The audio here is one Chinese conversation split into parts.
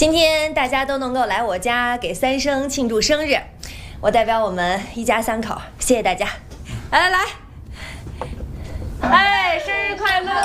今天大家都能够来我家给三生庆祝生日，我代表我们一家三口，谢谢大家。来来来，哎，生日快乐！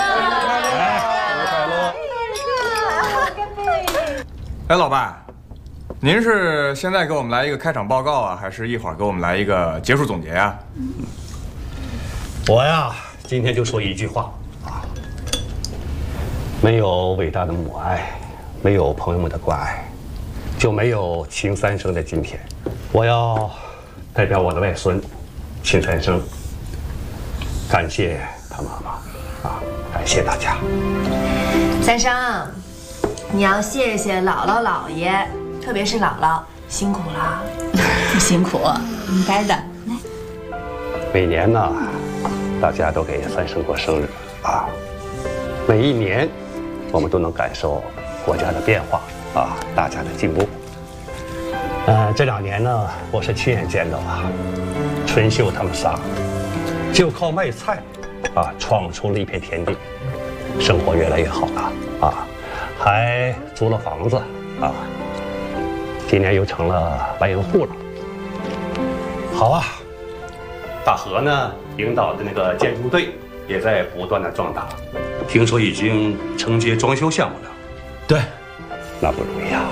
哎，老伴，您是现在给我们来一个开场报告啊，还是一会儿给我们来一个结束总结啊？ 我呀，今天就说一句话啊：没有伟大的母爱，没有朋友们的关爱，就没有秦三生的今天。我要代表我的外孙秦三生，感谢他妈妈啊，感谢大家。 三生，你要谢谢姥姥姥爷，特别是姥姥，辛苦了。 不辛苦，应该的。来， 每年呢，大家都给三生过生日啊，每一年我们都能感受国家的变化啊，大家的进步。这2年呢，我是亲眼见到啊，春秀他们仨就靠卖菜啊，闯出了一片天地，生活越来越好了啊，还租了房子啊，今年又成了万元户了。好啊，大河呢领导的那个建筑队也在不断的壮大，听说已经承接装修项目了。 对， 那不容易啊！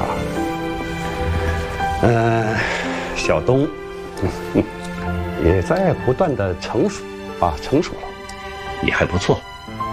小东也在不断的成熟了，也还不错。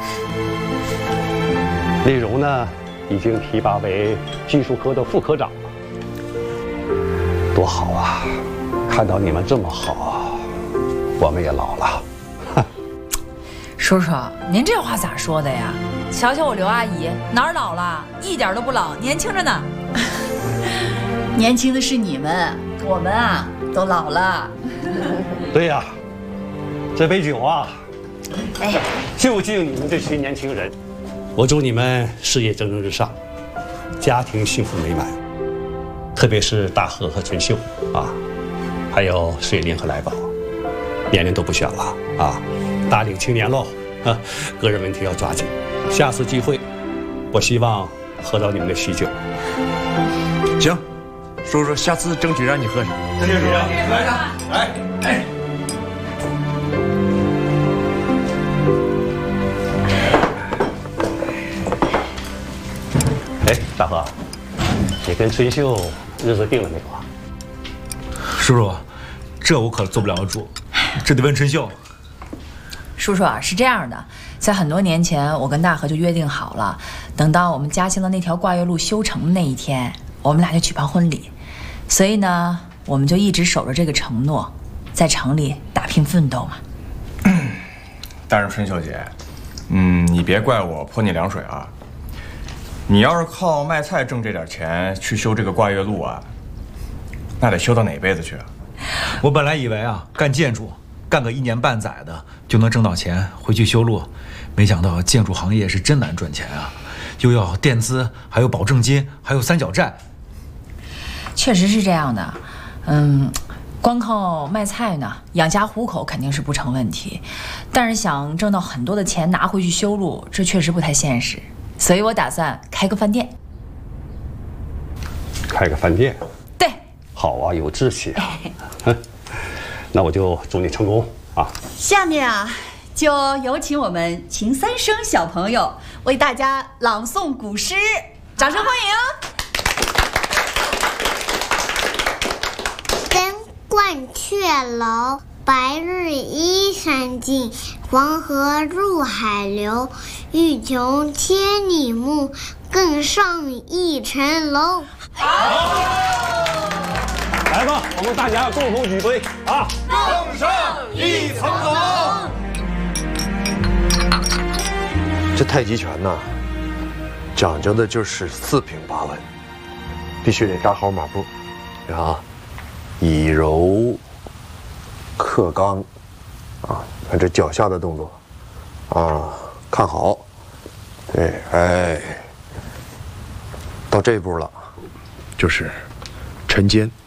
丽蓉呢，已经提拔为技术科的副科长了，多好啊！看到你们这么好，我们也老了。 叔叔，您这话咋说的呀？瞧瞧我刘阿姨哪儿老了，一点都不老，年轻着呢。 年轻的是你们，我们啊都老了。 对呀，这杯酒啊， 哎， 就敬你们这群年轻人。我祝你们事业蒸蒸日上，家庭幸福美满。特别是大河和春秀啊，还有水灵和来宝，年龄都不小了啊，大龄青年喽啊，个人问题要抓紧。下次聚会，我希望喝到你们的喜酒。 行，叔叔，下次争取让你喝上。 争取让你来上，来，哎。 哎，大河，你跟春秀日子定了没有啊？ 叔叔，这我可做不了主，这得问春秀。 叔叔啊，是这样的，在很多年前，我跟大河就约定好了，等到我们家乡的那条挂月路修成的那一天，我们俩就举办婚礼。所以呢，我们就一直守着这个承诺，在城里打拼奋斗嘛。 但是春秀姐，你别怪我泼你凉水啊。你要是靠卖菜挣这点钱去修这个挂月路啊，那得修到哪辈子去啊？ 我本来以为啊，干建筑干个1年半载的就能挣到钱回去修路，没想到建筑行业是真难赚钱啊，又要垫资，还有保证金，还有3角债。 确实是这样的，光靠卖菜呢，养家糊口肯定是不成问题，但是想挣到很多的钱拿回去修路，这确实不太现实。所以我打算开个饭店。 开个饭店？ 对， 好啊，有志气啊！那我就祝你成功啊！ 下面啊，就有请我们秦三生小朋友为大家朗诵古诗，掌声欢迎！ 登鹳雀楼，白日依山尽，黄河入海流。欲穷千里目，更上一层楼。 好，来吧，我们大家共同举杯啊！ 更上一层楼。 这太极拳呐，讲究的就是4平8稳，必须得扎好马步，啊，以柔克刚，啊，看这脚下的动作，啊，看好，对，哎，到这一步了，就是沉肩。